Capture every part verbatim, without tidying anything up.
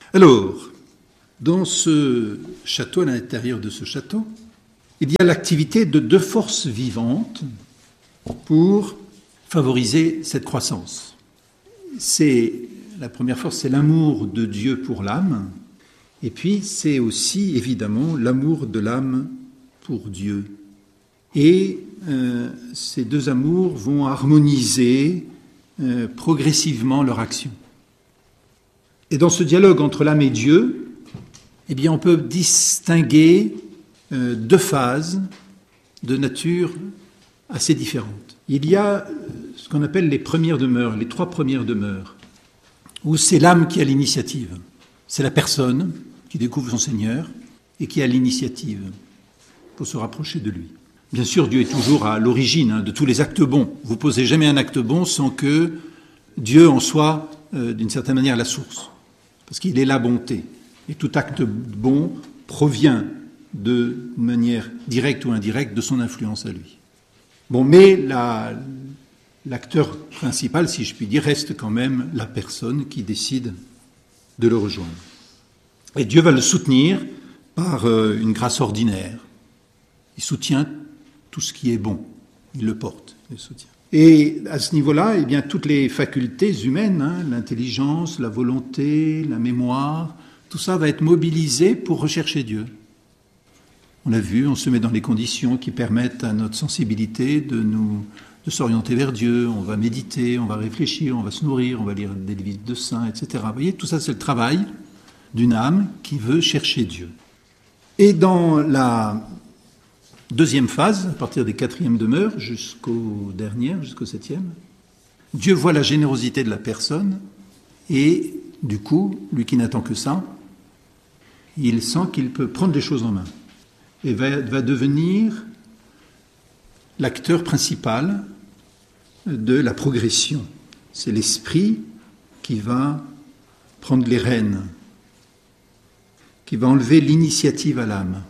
Alors, dans ce château, à l'intérieur de ce château, il y a l'activité de deux forces vivantes pour favoriser cette croissance. C'est, la première force, c'est l'amour de Dieu pour l'âme, et puis c'est aussi, évidemment, l'amour de l'âme pour Dieu. Et euh, ces deux amours vont harmoniser euh, progressivement leur action. Et dans ce dialogue entre l'âme et Dieu, eh bien, on peut distinguer euh, deux phases de nature assez différentes. Il y a ce qu'on appelle les premières demeures, les trois premières demeures, où c'est l'âme qui a l'initiative. C'est la personne qui découvre son Seigneur et qui a l'initiative pour se rapprocher de lui. Bien sûr, Dieu est toujours à l'origine hein, de tous les actes bons. Vous ne posez jamais un acte bon sans que Dieu en soit, euh, d'une certaine manière, la source. Parce qu'il est la bonté. Et tout acte bon provient de manière directe ou indirecte de son influence à lui. Bon, mais la, l'acteur principal, si je puis dire, reste quand même la personne qui décide de le rejoindre. Et Dieu va le soutenir par euh, une grâce ordinaire. Il soutient tout ce qui est bon. Il le porte, il le soutient. Et à ce niveau-là, eh bien, toutes les facultés humaines, hein, l'intelligence, la volonté, la mémoire, tout ça va être mobilisé pour rechercher Dieu. On l'a vu, on se met dans les conditions qui permettent à notre sensibilité de nous, de s'orienter vers Dieu. On va méditer, on va réfléchir, on va se nourrir, on va lire des livres de saints, et cetera. Vous voyez, tout ça, c'est le travail d'une âme qui veut chercher Dieu. Et dans la deuxième phase, à partir des quatrièmes demeures jusqu'aux dernières, jusqu'au septième, Dieu voit la générosité de la personne et, du coup, lui qui n'attend que ça, il sent qu'il peut prendre les choses en main et va, va devenir l'acteur principal de la progression. C'est l'esprit qui va prendre les rênes, qui va enlever l'initiative à l'âme.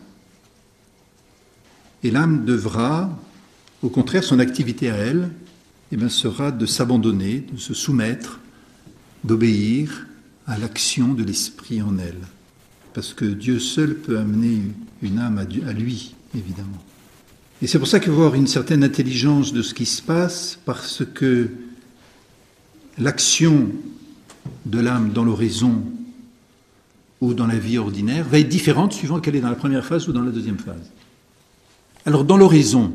Et l'âme devra, au contraire, son activité à elle, eh bien, sera de s'abandonner, de se soumettre, d'obéir à l'action de l'esprit en elle. Parce que Dieu seul peut amener une âme à, Dieu, à lui, évidemment. Et c'est pour ça qu'il faut avoir une certaine intelligence de ce qui se passe, parce que l'action de l'âme dans l'oraison ou dans la vie ordinaire va être différente suivant qu'elle est dans la première phase ou dans la deuxième phase. Alors, dans l'oraison,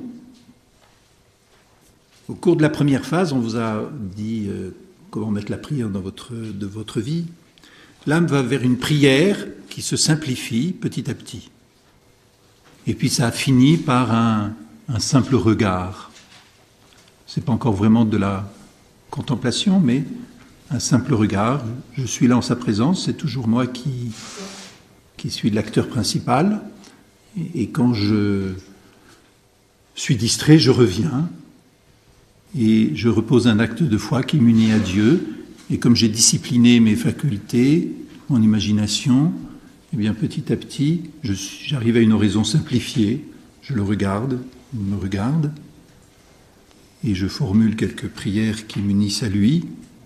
au cours de la première phase, on vous a dit euh, comment mettre la prière dans votre, de votre vie. L'âme va vers une prière qui se simplifie petit à petit. Et puis ça finit par un, un simple regard. Ce n'est pas encore vraiment de la contemplation, mais un simple regard. Je suis là en sa présence, c'est toujours moi qui, qui suis l'acteur principal. Et, et quand je suis distrait, je reviens et je repose un acte de foi qui m'unit à Dieu. Et comme j'ai discipliné mes facultés, mon imagination, eh bien petit à petit, je suis, j'arrive à une oraison simplifiée. Je le regarde, il me regarde, et je formule quelques prières qui m'unissent à lui.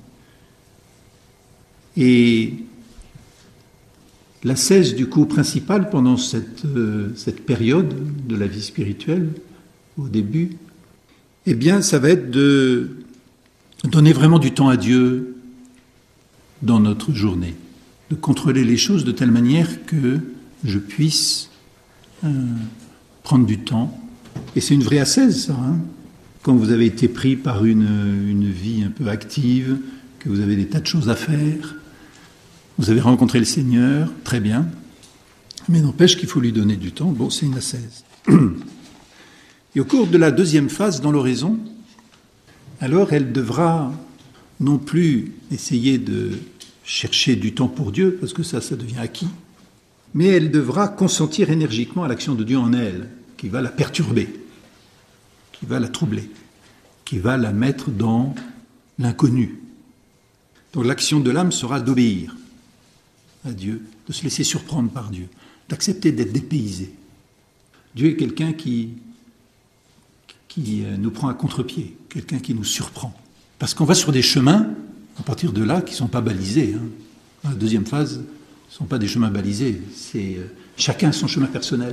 Et l'ascèse du coup principal pendant cette, euh, cette période de la vie spirituelle, au début, eh bien, ça va être de donner vraiment du temps à Dieu dans notre journée, de contrôler les choses de telle manière que je puisse euh, prendre du temps. Et c'est une vraie ascèse, ça, hein, quand vous avez été pris par une, une vie un peu active, que vous avez des tas de choses à faire, vous avez rencontré le Seigneur, très bien, mais n'empêche qu'il faut lui donner du temps. Bon, c'est une ascèse. Et au cours de la deuxième phase dans l'oraison, alors elle devra non plus essayer de chercher du temps pour Dieu, parce que ça, ça devient acquis, mais elle devra consentir énergiquement à l'action de Dieu en elle, qui va la perturber, qui va la troubler, qui va la mettre dans l'inconnu. Donc l'action de l'âme sera d'obéir à Dieu, de se laisser surprendre par Dieu, d'accepter d'être dépaysé. Dieu est quelqu'un qui... qui nous prend à contre-pied, quelqu'un qui nous surprend. Parce qu'on va sur des chemins, à partir de là, qui ne sont pas balisés. Hein. Dans la deuxième phase, ne sont pas des chemins balisés, c'est euh, chacun son chemin personnel.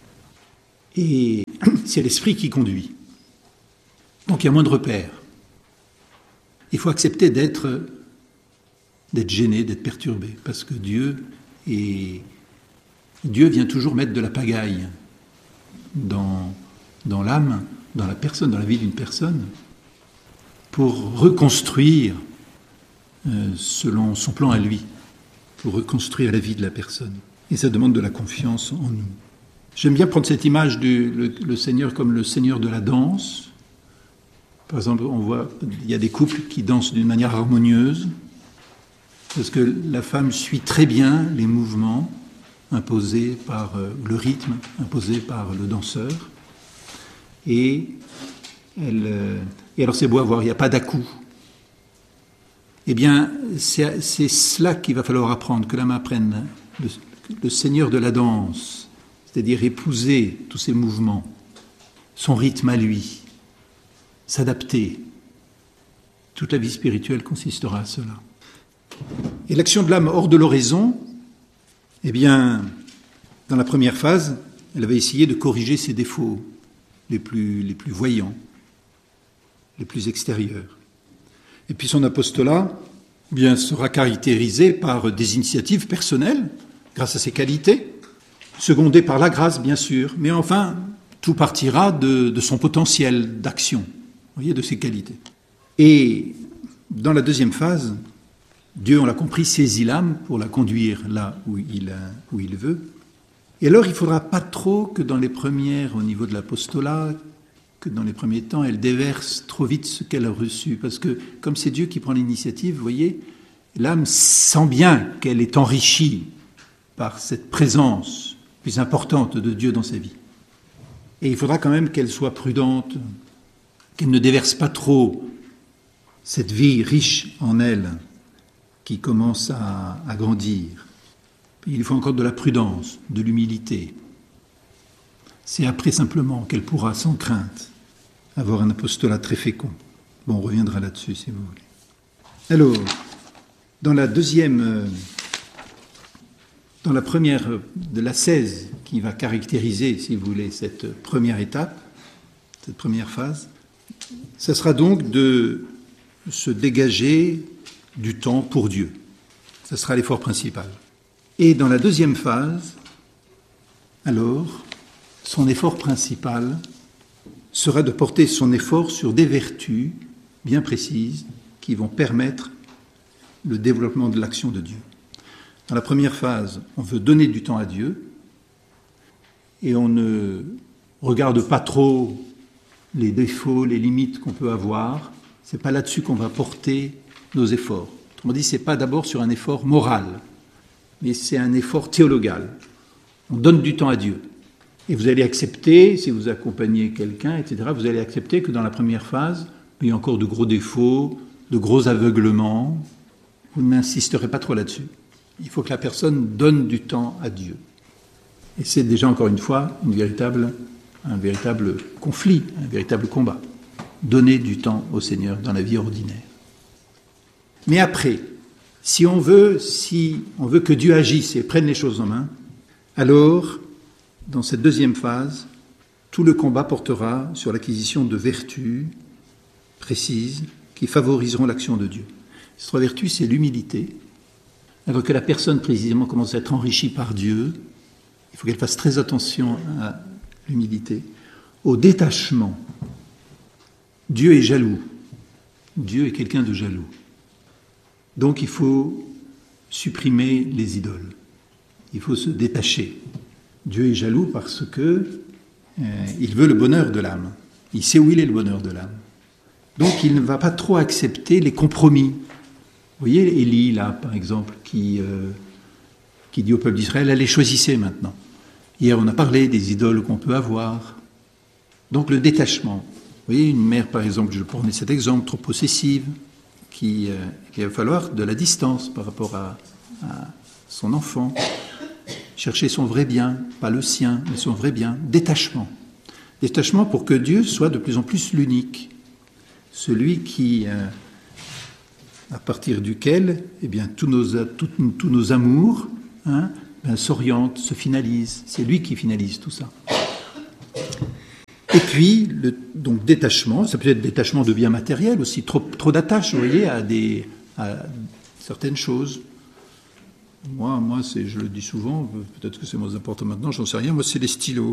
Et c'est l'esprit qui conduit. Donc il y a moins de repères. Il faut accepter d'être, d'être gêné, d'être perturbé, parce que Dieu, est, Dieu vient toujours mettre de la pagaille dans, dans l'âme, dans la personne, dans la vie d'une personne, pour reconstruire euh, selon son plan à lui, pour reconstruire la vie de la personne. Et ça demande de la confiance en nous. J'aime bien prendre cette image du le, le Seigneur comme le Seigneur de la danse. Par exemple, on voit, il y a des couples qui dansent d'une manière harmonieuse, parce que la femme suit très bien les mouvements imposés par euh, le rythme, imposé par le danseur. Et, elle, euh, et alors c'est beau à voir, il n'y a pas d'à-coup. Eh bien, c'est, c'est cela qu'il va falloir apprendre, que l'âme apprenne. Le, le Seigneur de la danse, c'est-à-dire épouser tous ces mouvements, son rythme à lui, s'adapter. Toute la vie spirituelle consistera à cela. Et l'action de l'âme hors de l'oraison, eh bien, dans la première phase, elle va essayer de corriger ses défauts les plus, les plus voyants, les plus extérieurs. Et puis son apostolat, eh bien, sera caractérisé par des initiatives personnelles, grâce à ses qualités, secondées par la grâce, bien sûr, mais enfin, tout partira de, de son potentiel d'action, vous voyez, de ses qualités. Et dans la deuxième phase, Dieu, on l'a compris, saisit l'âme pour la conduire là où il, où il veut. Et alors, il ne faudra pas trop que dans les premières, au niveau de l'apostolat, que dans les premiers temps, elle déverse trop vite ce qu'elle a reçu. Parce que, comme c'est Dieu qui prend l'initiative, vous voyez, l'âme sent bien qu'elle est enrichie par cette présence plus importante de Dieu dans sa vie. Et il faudra quand même qu'elle soit prudente, qu'elle ne déverse pas trop cette vie riche en elle qui commence à, à grandir. Il faut encore de la prudence, de l'humilité. C'est après simplement qu'elle pourra, sans crainte, avoir un apostolat très fécond. Bon, on reviendra là-dessus si vous voulez. Alors, dans la deuxième, dans la première de la seize, qui va caractériser, si vous voulez, cette première étape, cette première phase, ça sera donc de se dégager du temps pour Dieu. Ce sera l'effort principal. Et dans la deuxième phase, alors, son effort principal sera de porter son effort sur des vertus bien précises qui vont permettre le développement de l'action de Dieu. Dans la première phase, on veut donner du temps à Dieu et on ne regarde pas trop les défauts, les limites qu'on peut avoir. Ce n'est pas là-dessus qu'on va porter nos efforts. Autrement dit, ce n'est pas d'abord sur un effort moral, mais c'est un effort théologal. On donne du temps à Dieu. Et vous allez accepter, si vous accompagnez quelqu'un, et cetera, vous allez accepter que dans la première phase, il y a encore de gros défauts, de gros aveuglements. Vous n'insisterez pas trop là-dessus. Il faut que la personne donne du temps à Dieu. Et c'est déjà, encore une fois, une véritable, un véritable conflit, un véritable combat. Donner du temps au Seigneur dans la vie ordinaire. Mais après, si on veut, si on veut que Dieu agisse et prenne les choses en main, alors, dans cette deuxième phase, tout le combat portera sur l'acquisition de vertus précises qui favoriseront l'action de Dieu. Ces trois vertus, c'est l'humilité. Alors que la personne, précisément, commence à être enrichie par Dieu, il faut qu'elle fasse très attention à l'humilité, au détachement. Dieu est jaloux. Dieu est quelqu'un de jaloux. Donc il faut supprimer les idoles. Il faut se détacher. Dieu est jaloux parce que euh, il veut le bonheur de l'âme. Il sait où il est le bonheur de l'âme. Donc il ne va pas trop accepter les compromis. Vous voyez Élie, là, par exemple, qui, euh, qui dit au peuple d'Israël, allez, choisissez maintenant. Hier, on a parlé des idoles qu'on peut avoir. Donc le détachement. Vous voyez, une mère, par exemple, je prenais cet exemple, trop possessive, qui, euh, qui va falloir de la distance par rapport à, à son enfant. Chercher son vrai bien, pas le sien, mais son vrai bien. Détachement. Détachement pour que Dieu soit de plus en plus l'unique. Celui qui, euh, à partir duquel, eh bien, tous nos, tous, tous nos amours hein, ben, s'oriente, se finalise. C'est lui qui finalise tout ça. Et puis, le donc, détachement, ça peut être détachement de biens matériels aussi, trop, trop d'attache, vous voyez, à, des, à certaines choses. Moi, moi c'est, je le dis souvent, peut-être que c'est moins important maintenant, j'en sais rien, moi c'est les stylos.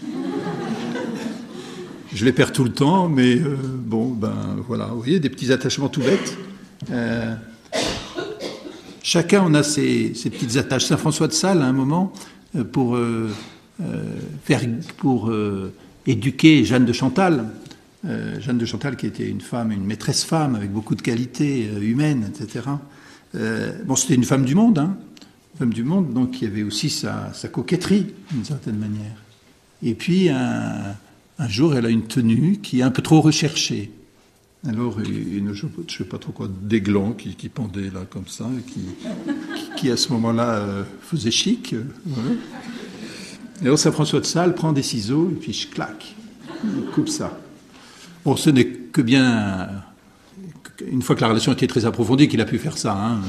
Je les perds tout le temps, mais euh, bon, ben voilà, vous voyez, des petits attachements tout bêtes. Euh, chacun, on a ses, ses petites attaches. Saint François de Sales, à un moment, pour, euh, euh, faire, pour euh, éduquer Jeanne de Chantal, euh, Jeanne de Chantal qui était une femme, une maîtresse femme, avec beaucoup de qualités euh, humaines, et cetera. Euh, bon, c'était une femme du monde, hein, une femme du monde, donc il y avait aussi sa, sa coquetterie, d'une certaine manière. Et puis, un... Un jour, elle a une tenue qui est un peu trop recherchée. Alors, une, je ne sais pas trop quoi, des glands qui, qui pendaient là comme ça, qui, qui, qui à ce moment-là euh, faisait chic. Euh, voilà. Et alors, Saint François de Sales prend des ciseaux et puis je claque, il coupe ça. Bon, ce n'est que bien, une fois que la relation était très approfondie, qu'il a pu faire ça. Hein.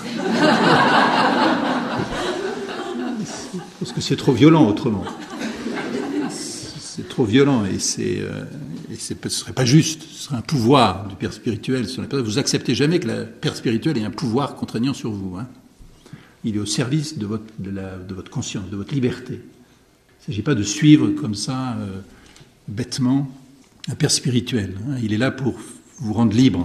Parce que c'est trop violent autrement. C'est trop violent et, c'est, euh, et c'est, ce ne serait pas juste. Ce serait un pouvoir du père spirituel sur la personne. Vous acceptez jamais que le père spirituel ait un pouvoir contraignant sur vous. Hein. Il est au service de votre, de, la, de votre conscience, de votre liberté. Il ne s'agit pas de suivre comme ça, euh, bêtement, un père spirituel. Hein. Il est là pour vous rendre libre,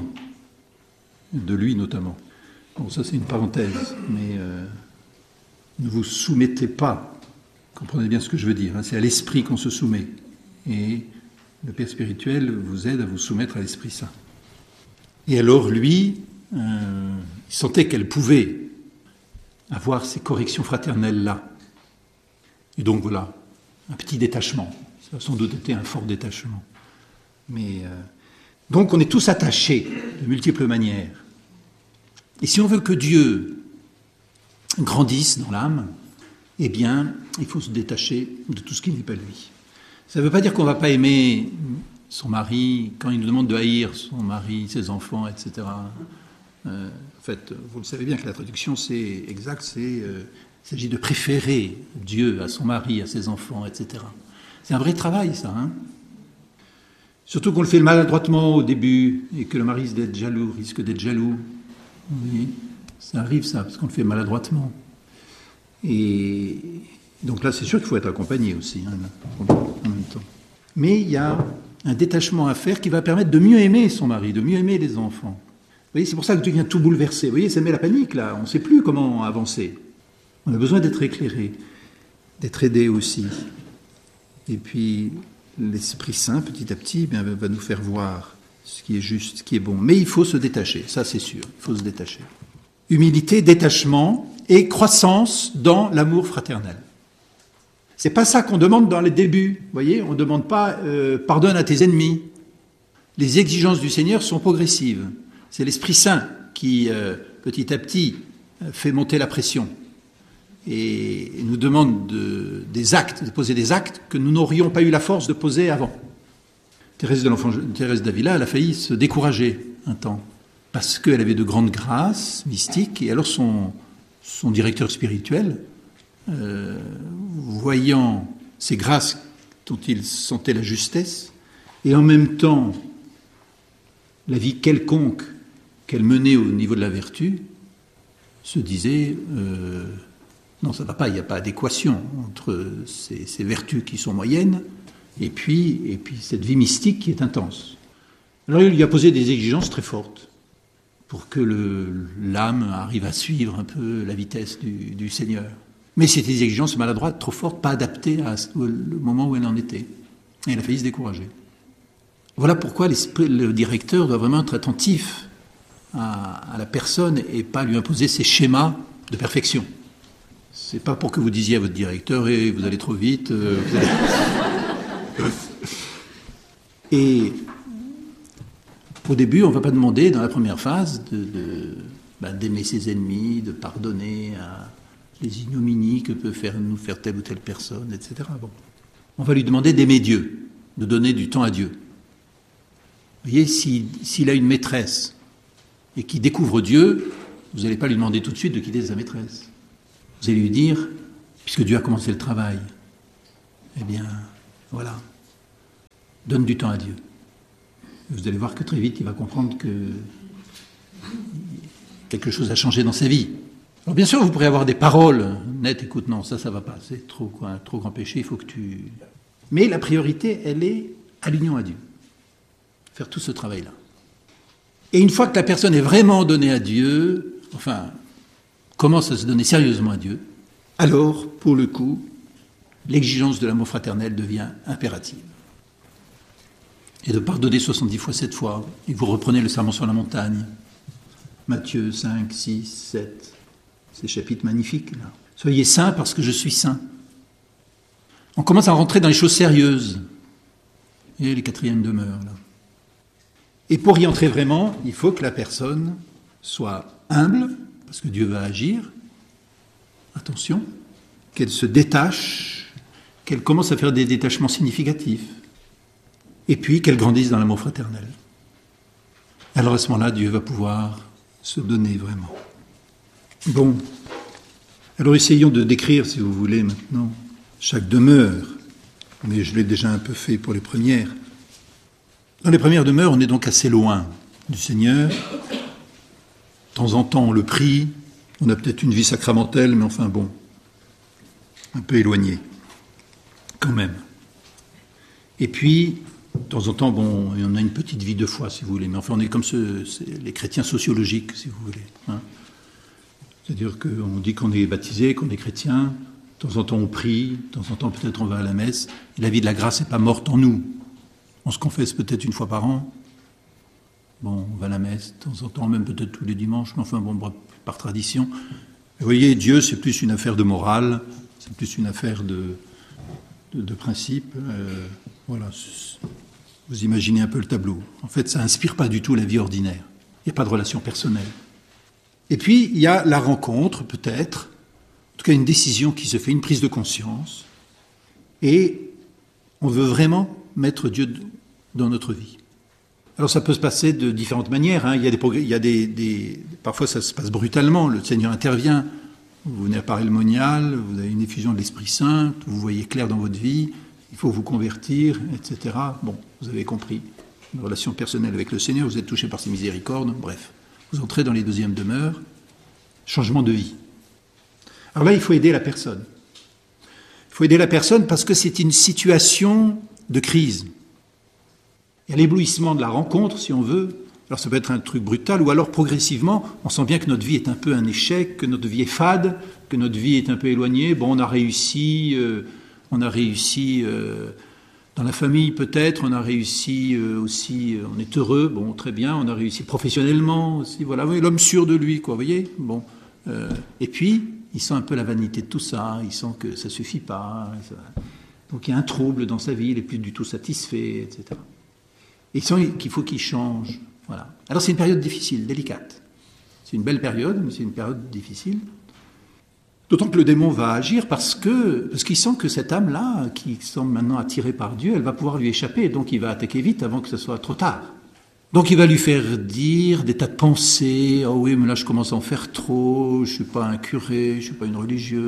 de lui notamment. Bon, ça c'est une parenthèse, mais euh, ne vous soumettez pas. Comprenez bien ce que je veux dire. Hein. C'est à l'esprit qu'on se soumet. Et le Père spirituel vous aide à vous soumettre à l'Esprit Saint. Et alors, lui, euh, il sentait qu'elle pouvait avoir ces corrections fraternelles-là. Et donc, voilà, un petit détachement. Ça a sans doute été un fort détachement. Mais, euh, donc, on est tous attachés de multiples manières. Et si on veut que Dieu grandisse dans l'âme, eh bien, il faut se détacher de tout ce qui n'est pas lui. Ça ne veut pas dire qu'on ne va pas aimer son mari, quand il nous demande de haïr son mari, ses enfants, et cetera. Euh, en fait, vous le savez bien que la traduction, c'est exact, c'est, euh, il s'agit de préférer Dieu à son mari, à ses enfants, et cetera. C'est un vrai travail, ça. Hein. Surtout qu'on le fait maladroitement au début, et que le mari risque d'être jaloux, risque d'être jaloux. Oui, ça arrive, ça, parce qu'on le fait maladroitement. Et donc là, c'est sûr qu'il faut être accompagné aussi, hein, en même temps. Mais il y a un détachement à faire qui va permettre de mieux aimer son mari, de mieux aimer les enfants. Vous voyez, c'est pour ça que Dieu vient tout bouleverser. Vous voyez, ça met la panique, là. On ne sait plus comment avancer. On a besoin d'être éclairé, d'être aidé aussi. Et puis, l'Esprit Saint, petit à petit, bien, va nous faire voir ce qui est juste, ce qui est bon. Mais il faut se détacher, ça c'est sûr, il faut se détacher. Humilité, détachement et croissance dans l'amour fraternel. C'est pas ça qu'on demande dans les débuts, vous voyez, on ne demande pas euh, « pardonne à tes ennemis ». Les exigences du Seigneur sont progressives. C'est l'Esprit Saint qui, euh, petit à petit, fait monter la pression et nous demande de, des actes, de poser des actes que nous n'aurions pas eu la force de poser avant. Thérèse de l'Enfant, Thérèse d'Avila, elle a failli se décourager un temps parce qu'elle avait de grandes grâces mystiques et alors son, son directeur spirituel, euh, voyant ces grâces dont il sentait la justesse et en même temps la vie quelconque qu'elle menait au niveau de la vertu, se disait euh, non, ça ne va pas, il n'y a pas d'adéquation entre ces, ces vertus qui sont moyennes et puis, et puis cette vie mystique qui est intense. Alors il lui a posé des exigences très fortes pour que le, l'âme arrive à suivre un peu la vitesse du, du Seigneur. Mais c'était des exigences maladroites, trop fortes, pas adaptées à ce, au moment où elle en était. Et elle a failli se décourager. Voilà pourquoi le directeur doit vraiment être attentif à, à la personne et pas lui imposer ses schémas de perfection. C'est pas pour que vous disiez à votre directeur hey, « vous allez trop vite euh, ». Vous allez... Et au début, on ne va pas demander, dans la première phase, de, de, ben, d'aimer ses ennemis, de pardonner à les ignominies que peut faire, nous faire telle ou telle personne, et cetera. Bon. On va lui demander d'aimer Dieu, de donner du temps à Dieu. Vous voyez, si, s'il a une maîtresse et qu'il découvre Dieu, vous n'allez pas lui demander tout de suite de quitter sa maîtresse. Vous allez lui dire, puisque Dieu a commencé le travail, eh bien, voilà, donne du temps à Dieu. Vous allez voir que très vite, il va comprendre que quelque chose a changé dans sa vie. Alors bien sûr, vous pourrez avoir des paroles nettes, écoute, non, ça, ça va pas, c'est trop, quoi, un trop grand péché, il faut que tu... Mais la priorité, elle est à l'union à Dieu. Faire tout ce travail-là. Et une fois que la personne est vraiment donnée à Dieu, enfin, commence à se donner sérieusement à Dieu, alors, pour le coup, l'exigence de l'amour fraternel devient impérative. Et de pardonner soixante-dix fois, sept fois, et vous reprenez le sermon sur la montagne, Matthieu cinq, six, sept, ces chapitres magnifiques, là. Soyez saints parce que je suis saint. On commence à rentrer dans les choses sérieuses. Et les quatrièmes demeures, là. Et pour y entrer vraiment, il faut que la personne soit humble, parce que Dieu va agir. Attention, qu'elle se détache, qu'elle commence à faire des détachements significatifs. Et puis qu'elle grandisse dans l'amour fraternel. Alors à ce moment-là, Dieu va pouvoir se donner vraiment. Bon, alors essayons de décrire, si vous voulez, maintenant, chaque demeure. Mais je l'ai déjà un peu fait pour les premières. Dans les premières demeures, on est donc assez loin du Seigneur. De temps en temps, on le prie. On a peut-être une vie sacramentelle, mais enfin bon, un peu éloigné, quand même. Et puis, de temps en temps, bon, on a une petite vie de foi, si vous voulez. Mais enfin, on est comme ce, les chrétiens sociologiques, si vous voulez. Hein. C'est-à-dire qu'on dit qu'on est baptisé, qu'on est chrétien. De temps en temps, on prie. De temps en temps, peut-être on va à la messe. Et la vie de la grâce n'est pas morte en nous. On se confesse peut-être une fois par an. Bon, on va à la messe. De temps en temps, même peut-être tous les dimanches. Mais enfin, bon, par tradition. Vous voyez, Dieu, c'est plus une affaire de morale. C'est plus une affaire de, de, de principe. Euh, voilà. Vous imaginez un peu le tableau. En fait, ça n'inspire pas du tout la vie ordinaire. Il n'y a pas de relation personnelle. Et puis, il y a la rencontre, peut-être, en tout cas une décision qui se fait, une prise de conscience, et on veut vraiment mettre Dieu dans notre vie. Alors ça peut se passer de différentes manières. Hein. Il y a des, progrès, il y a des, des, parfois ça se passe brutalement, le Seigneur intervient, vous venez à Paris le monial, vous avez une effusion de l'Esprit Saint, vous voyez clair dans votre vie, il faut vous convertir, et cetera. Bon, vous avez compris, une relation personnelle avec le Seigneur, vous êtes touché par ses miséricordes, bref. Vous entrez dans les deuxièmes demeures, changement de vie. Alors là, il faut aider la personne. Il faut aider la personne parce que c'est une situation de crise. Il y a l'éblouissement de la rencontre, si on veut. Alors ça peut être un truc brutal, ou alors progressivement, on sent bien que notre vie est un peu un échec, que notre vie est fade, que notre vie est un peu éloignée. Bon, on a réussi, euh, on a réussi euh, dans la famille peut-être, on a réussi euh, aussi, euh, on est heureux, bon, très bien, on a réussi professionnellement aussi, voilà, oui, l'homme sûr de lui, quoi, vous voyez, bon. Euh, et puis, il sent un peu la vanité de tout ça, il sent que ça suffit pas, ça... donc il y a un trouble dans sa vie, il n'est plus du tout satisfait, et cetera. Et il sent qu'il faut qu'il change, voilà. Alors c'est une période difficile, délicate. C'est une belle période, mais c'est une période difficile. D'autant que le démon va agir parce que parce qu'il sent que cette âme-là, qui semble maintenant attirée par Dieu, elle va pouvoir lui échapper. Donc il va attaquer vite avant que ce soit trop tard. Donc il va lui faire dire des tas de pensées. « Oh oui, mais là je commence à en faire trop, je ne suis pas un curé, je ne suis pas une religieuse. »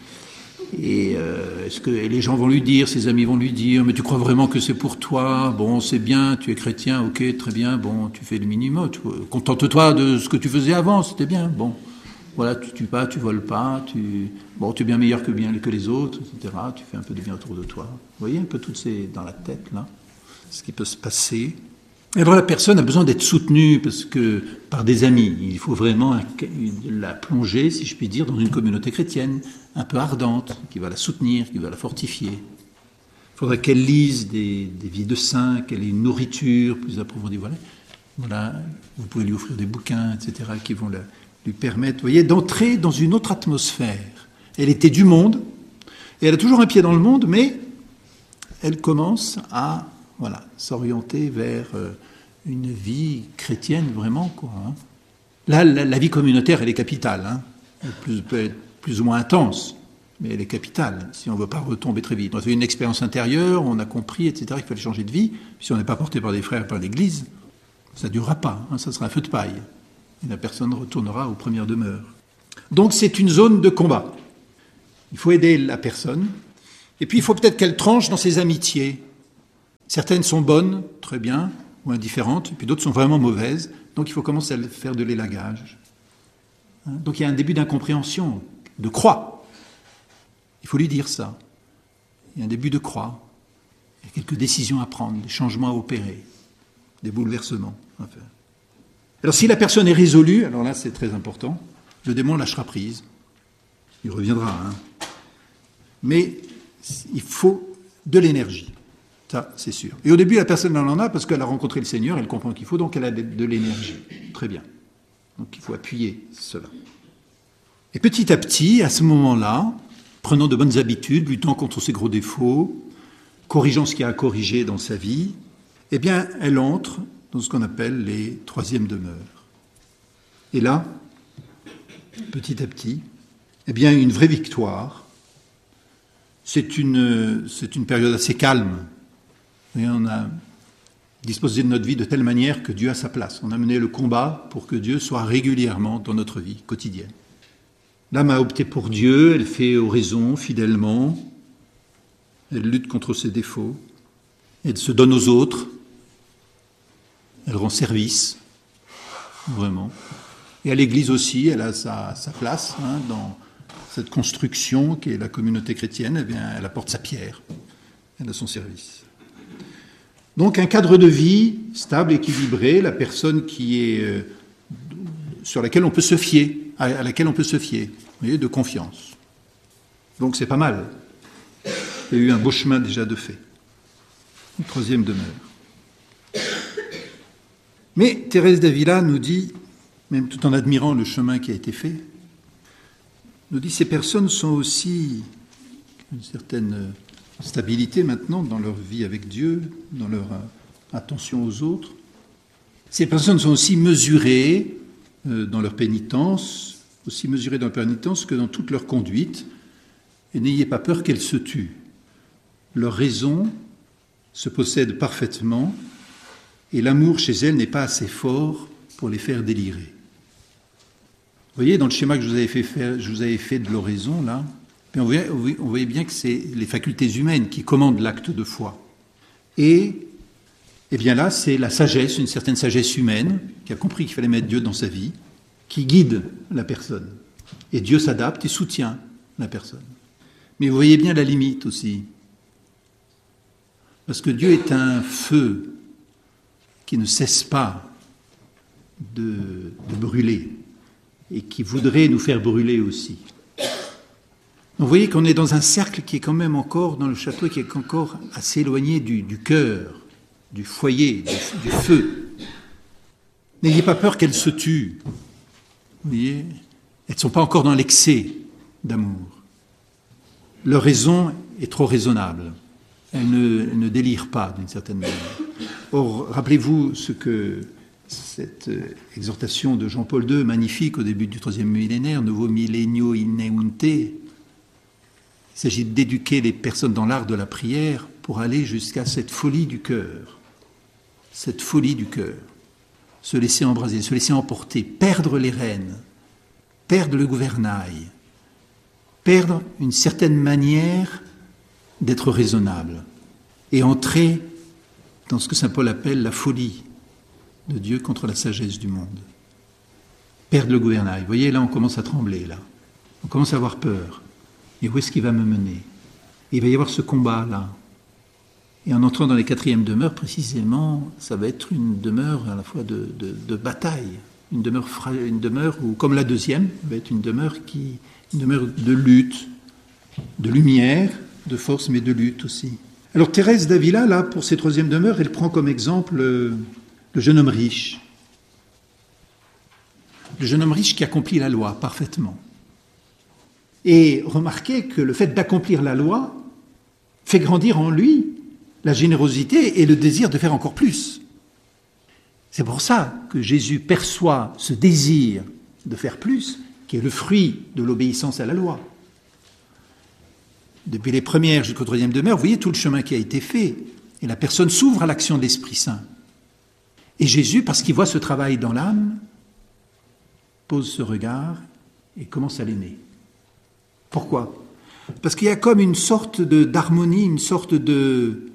Et, euh, est-ce que, et les gens vont lui dire, ses amis vont lui dire « Mais tu crois vraiment que c'est pour toi? Bon, c'est bien, tu es chrétien, ok, très bien, bon, tu fais le minimum. Tu, contente-toi de ce que tu faisais avant, c'était bien, bon. » Voilà, tu tues pas, tu voles pas, tu, bon, tu es bien meilleur que, bien, que les autres, et cetera. Tu fais un peu de bien autour de toi. Vous voyez un peu tout ces dans la tête, là, ce qui peut se passer. Et alors la personne a besoin d'être soutenue parce que, par des amis. Il faut vraiment la plonger, si je puis dire, dans une communauté chrétienne un peu ardente, qui va la soutenir, qui va la fortifier. Il faudrait qu'elle lise des, des vies de saints, qu'elle ait une nourriture plus approfondie. Voilà. Voilà, vous pouvez lui offrir des bouquins, et cetera, qui vont la... lui permettre, vous voyez, d'entrer dans une autre atmosphère. Elle était du monde, et elle a toujours un pied dans le monde, mais elle commence à, voilà, s'orienter vers euh, une vie chrétienne, vraiment, quoi. Hein. Là, la, la vie communautaire, elle est capitale, hein. Elle peut, peut être plus ou moins intense, mais elle est capitale, si on ne veut pas retomber très vite. On a fait une expérience intérieure, on a compris, et cetera, qu'il fallait changer de vie. Si on n'est pas porté par des frères, par l'Église, ça ne durera pas, hein, ça sera un feu de paille. Et la personne retournera aux premières demeures. Donc c'est une zone de combat. Il faut aider la personne. Et puis il faut peut-être qu'elle tranche dans ses amitiés. Certaines sont bonnes, très bien, ou indifférentes, et puis d'autres sont vraiment mauvaises. Donc il faut commencer à faire de l'élagage. Donc il y a un début d'incompréhension, de croix. Il faut lui dire ça. Il y a un début de croix. Il y a quelques décisions à prendre, des changements à opérer, des bouleversements à faire. Alors si la personne est résolue, alors là c'est très important, le démon lâchera prise. Il reviendra. Hein. Mais il faut de l'énergie. Ça, c'est sûr. Et au début, la personne en a parce qu'elle a rencontré le Seigneur, elle comprend qu'il faut, donc elle a de, de l'énergie. Très bien. Donc il faut appuyer cela. Et petit à petit, à ce moment-là, prenant de bonnes habitudes, luttant contre ses gros défauts, corrigeant ce qu'il y a à corriger dans sa vie, eh bien, elle entre dans ce qu'on appelle les troisièmes demeures. Et là, petit à petit, eh bien, une vraie victoire. C'est une, c'est une période assez calme. Et on a disposé de notre vie de telle manière que Dieu a sa place. On a mené le combat pour que Dieu soit régulièrement dans notre vie quotidienne. L'âme a opté pour Dieu, elle fait oraison fidèlement, elle lutte contre ses défauts, elle se donne aux autres, elle rend service, vraiment. Et à l'Église aussi, elle a sa, sa place hein, dans cette construction qui est la communauté chrétienne, eh bien, elle apporte sa pierre, elle a son service. Donc un cadre de vie stable, équilibré, la personne qui est euh, sur laquelle on peut se fier, à, à laquelle on peut se fier, vous voyez, de confiance. Donc c'est pas mal. Il y a eu un beau chemin déjà de fait. Une troisième demeure. Mais Thérèse d'Avila nous dit, même tout en admirant le chemin qui a été fait, nous dit ces personnes sont aussi une certaine stabilité maintenant dans leur vie avec Dieu, dans leur attention aux autres. Ces personnes sont aussi mesurées euh, dans leur pénitence, aussi mesurées dans leur pénitence que dans toute leur conduite, et n'ayez pas peur qu'elles se tuent. Leur raison se possède parfaitement, et l'amour chez elles n'est pas assez fort pour les faire délirer. Vous voyez, dans le schéma que je vous avais fait, faire, je vous avais fait de l'oraison, là, on voyait, on voyait bien que c'est les facultés humaines qui commandent l'acte de foi. Et, et bien là, c'est la sagesse, une certaine sagesse humaine, qui a compris qu'il fallait mettre Dieu dans sa vie, qui guide la personne. Et Dieu s'adapte et soutient la personne. Mais vous voyez bien la limite aussi. Parce que Dieu est un feu qui ne cesse pas de, de brûler et qui voudrait nous faire brûler aussi. Donc vous voyez qu'on est dans un cercle qui est quand même encore, dans le château, qui est encore assez éloigné du, du cœur, du foyer, du, du feu. N'ayez pas peur qu'elles se tuent. Vous voyez, elles ne sont pas encore dans l'excès d'amour. Leur raison est trop raisonnable. Elles ne, elles ne délirent pas d'une certaine manière. Or, rappelez-vous ce que cette exhortation de Jean-Paul deux, magnifique au début du troisième millénaire, Novo millennio ineunte. Il s'agit d'éduquer les personnes dans l'art de la prière pour aller jusqu'à cette folie du cœur. Cette folie du cœur. Se laisser embraser, se laisser emporter, perdre les rênes, perdre le gouvernail, perdre une certaine manière d'être raisonnable et entrer dans ce que saint Paul appelle la folie de Dieu contre la sagesse du monde. Perdre le gouvernail. Vous voyez, là, on commence à trembler, là. On commence à avoir peur. Et où est-ce qu'il va me mener ? Il va y avoir ce combat-là. Et en entrant dans les quatrièmes demeures, précisément, ça va être une demeure à la fois de, de, de bataille, une demeure, une demeure où, comme la deuxième, va être une demeure, qui, une demeure de lutte, de lumière, de force, mais de lutte aussi. Alors Thérèse d'Avila, là, pour ces troisièmes demeures, elle prend comme exemple le, le jeune homme riche. Le jeune homme riche qui accomplit la loi parfaitement. Et remarquez que le fait d'accomplir la loi fait grandir en lui la générosité et le désir de faire encore plus. C'est pour ça que Jésus perçoit ce désir de faire plus, qui est le fruit de l'obéissance à la loi. Depuis les premières jusqu'aux troisième demeures, vous voyez tout le chemin qui a été fait. Et la personne s'ouvre à l'action de l'Esprit Saint. Et Jésus, parce qu'il voit ce travail dans l'âme, pose ce regard et commence à l'aimer. Pourquoi ? Parce qu'il y a comme une sorte de, d'harmonie, une sorte de,